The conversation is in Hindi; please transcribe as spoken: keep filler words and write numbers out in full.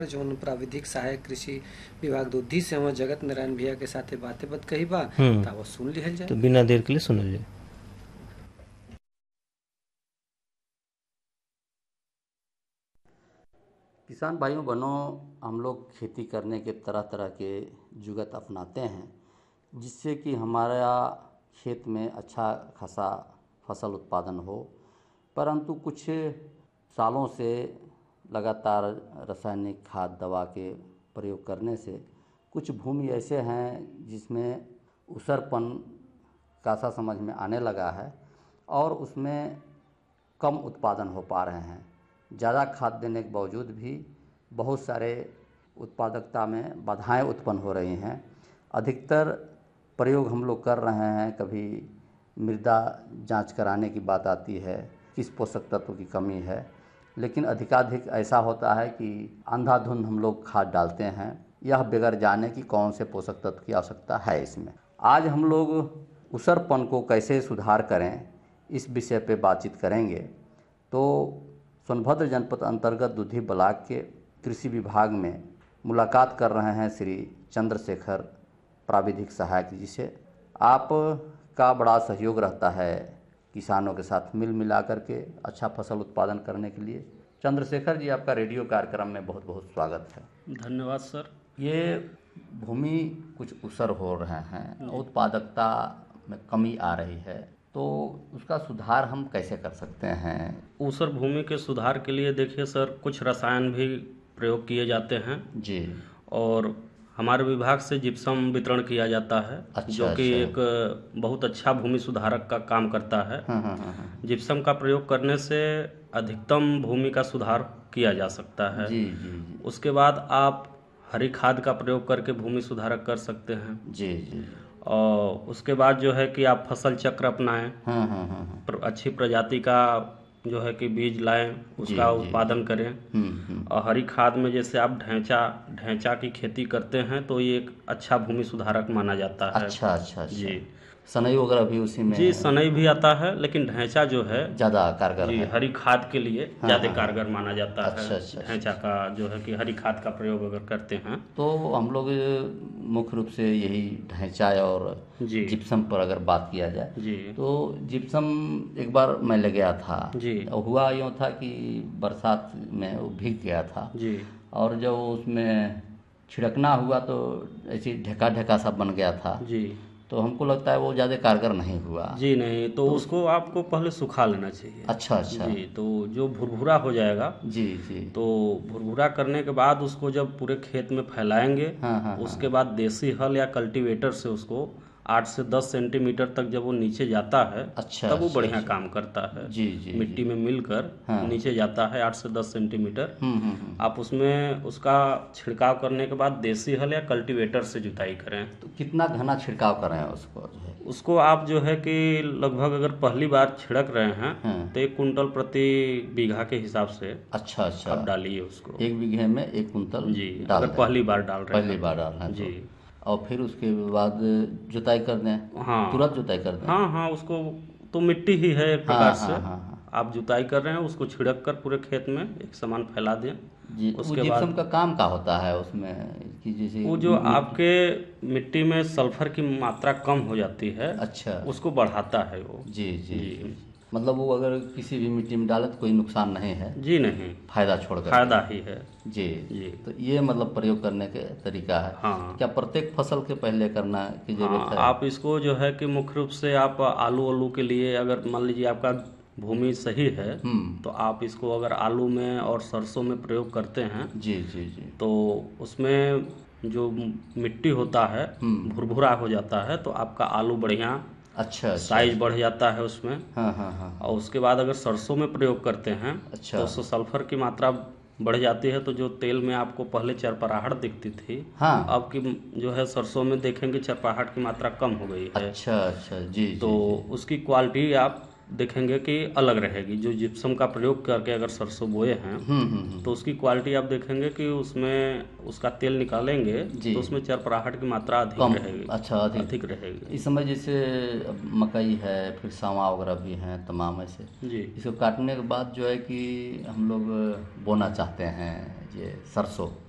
जौन प्राविधिक सहायक कृषि विभाग दुद्धी से हम जगत नारायण भैया के साथे बातें बत कही बा हम्म ता वो सुन लिहल जाए। तो बिना देर के लिए सुनल जाए। किसान भाइयों बहनों, हम लोग खेती करने के तरह तरह के जुगत अपनाते हैं जिससे कि हमारा खेत में अच्छा खासा फसल उत्पादन हो। परंतु कुछ सालों से लगातार रासायनिक खाद दवा के प्रयोग करने से कुछ भूमि ऐसे हैं जिसमें ऊसरपन का सा समझ में आने लगा है और उसमें कम उत्पादन हो पा रहे हैं। ज़्यादा खाद देने के बावजूद भी बहुत सारे उत्पादकता में बाधाएं उत्पन्न हो रही हैं। अधिकतर प्रयोग हम लोग कर रहे हैं, कभी मृदा जांच कराने की बात आती है, किस पोषक तत्व की कमी है, लेकिन अधिकाधिक ऐसा होता है कि अंधाधुंध हम लोग खाद डालते हैं, यह बगैर जाने कि कौन से पोषक तत्व की आवश्यकता है इसमें। आज हम लोग ऊसरपन को कैसे सुधार करें इस विषय पे बातचीत करेंगे। तो सोनभद्र जनपद अंतर्गत दुद्धी ब्लॉक के कृषि विभाग में मुलाकात कर रहे हैं श्री चंद्रशेखर प्राविधिक सहायक जी से। आप का बड़ा सहयोग रहता है किसानों के साथ मिल मिला करके अच्छा फसल उत्पादन करने के लिए। चंद्रशेखर जी, आपका रेडियो कार्यक्रम में बहुत बहुत स्वागत है। धन्यवाद सर। ये भूमि कुछ ऊसर हो रहे हैं, उत्पादकता में कमी आ रही है, तो उसका सुधार हम कैसे कर सकते हैं? ऊसर भूमि के सुधार के लिए देखिए सर, कुछ रसायन भी प्रयोग किए जाते हैं जी। और हमारे विभाग से जिप्सम वितरण किया जाता है। अच्छा, जो कि अच्छा। एक बहुत अच्छा भूमि सुधारक का काम करता है। हाँ हाँ हाँ हाँ। जिप्सम का प्रयोग करने से अधिकतम भूमि का सुधार किया जा सकता है। जी जी जी। उसके बाद आप हरी खाद का प्रयोग करके भूमि सुधारक कर सकते हैं। जी जी। और उसके बाद जो है कि आप फसल चक्र अपनाएं, हाँ हाँ हाँ हाँ। प्र- अच्छी प्रजाति का जो है कि बीज लाएं, उसका जी, जी। उत्पादन करें। हम्म हम्म। और हरी खाद में जैसे आप ढैंचा ढैंचा की खेती करते हैं तो ये एक अच्छा भूमि सुधारक माना जाता है। अच्छा अच्छा अच्छा। जी सनई वगैरह भी उसी में जी, सनई भी आता है, लेकिन ढैंचा जो है ज़्यादा कारगर जी है। हरी खाद के लिए हाँ, ज़्यादा हाँ, कारगर माना जाता अच्छा, है। अच्छा, अच्छा। ढैंचा का जो है कि हरी खाद का प्रयोग अगर करते हैं तो हम लोग मुख्य रूप से यही ढैंचा और जी जिप्सम पर अगर बात किया जाए जी तो जिप्सम एक बार मैं ले गया था। जी और हुआ यूँ था कि बरसात में वो भीग गया था जी और जब उसमें छिड़कना हुआ तो ऐसी ढेका ढेका सा बन गया था। जी तो हमको लगता है वो ज़्यादा कारगर नहीं हुआ। जी नहीं, तो उसको आपको पहले सुखा लेना चाहिए। अच्छा अच्छा। जी, तो जो भुरभुरा हो जाएगा, जी जी। तो भुरभुरा करने के बाद उसको जब पूरे खेत में फैलाएंगे, हाँ हाँ उसके बाद देसी हल या कल्टीवेटर से उसको आठ से दस सेंटीमीटर तक जब वो नीचे जाता है, अच्छा, तब वो अच्छा, बढ़िया अच्छा। काम करता है। जी जी। मिट्टी में मिलकर हाँ। नीचे जाता है आठ से दस सेंटीमीटर। हम्म हम्म हम्म। आप उसमें उसका छिड़काव करने के बाद देसी हल या कल्टीवेटर से जुताई करें। तो कितना घना छिड़काव करें उसको जो है? उसको आप जो है कि लगभग अगर पहली बार छिड़क रहे हैं हाँ। तो एक कुंटल प्रति बीघा के हिसाब से अच्छा अच्छा। आप डालिए उसको। एक बीघे में एक कुंतल जी, डाल अगर दें। पहली बार डाल रहे पहली हैं बार डाल रहे हैं जी। तो। और फिर उसके बाद जुताई कर दें। हाँ तुरंत जुताई कर दें। हाँ हाँ, उसको तो मिट्टी ही है एक हाँ प्रकार हाँ से। हाँ हाँ। आप जुताई कर रहे हैं, उसको छिड़क कर पूरे खेत में एक समान फैला दें। जी। वो उसके जिप्सम बाद का काम का होता है उसमें कि जैसे वो जो मिट्टी- आपके मिट्टी में सल्फर की मात्रा कम हो जाती है, अच्छा। उसको बढ़ाता है वो। जी जी जी। जी। मतलब वो अगर किसी भी मिट्टी में डाले तो कोई नुकसान नहीं है, जी नहीं, फायदा छोड़ कर। फायदा ही है। जी जी। तो ये मतलब प्रयोग करने के तरीका है। हाँ क्या प्रत्येक फसल के पहले करना की जरूरत हाँ, है? आप इसको जो है कि मुख्य रूप से आप आलू आलू के लिए, अगर मान लीजिए आपका भूमि सही है हम्म। तो आप इसको अगर आलू में और सरसों में प्रयोग करते हैं जी जी जी। तो उसमें जो मिट्टी होता है हम्म। भुरभुरा हो जाता है, तो आपका आलू बढ़िया अच्छा अच्छा। साइज बढ़ जाता है उसमें। हाँ हाँ हाँ। और उसके बाद अगर सरसों में प्रयोग करते हैं अच्छा। तो उससे सल्फर की मात्रा बढ़ जाती है। तो जो तेल में आपको पहले चरपराहट दिखती थी, हाँ। अब की जो है सरसों में देखेंगे चरपराहट की मात्रा कम हो गई है। अच्छा अच्छा। जी जी तो जी। उसकी क्वालिटी आप देखेंगे कि अलग रहेगी। जो जिप्सम का प्रयोग करके अगर सरसों बोए हैं हम्म हम्म हम्म। तो उसकी क्वालिटी आप देखेंगे कि उसमें उसका तेल निकालेंगे जी। तो उसमें चरपराहट की मात्रा अधिक कम। रहेगी। अच्छा अधिक। अधिक रहेगी इस समय जैसे अब मकई है, फिर सावा वगैरह भी हैं तमाम ऐसे। जी। इसको काटने के बाद जो है कि हम लोग बोना चाहते हैं ये सरसों,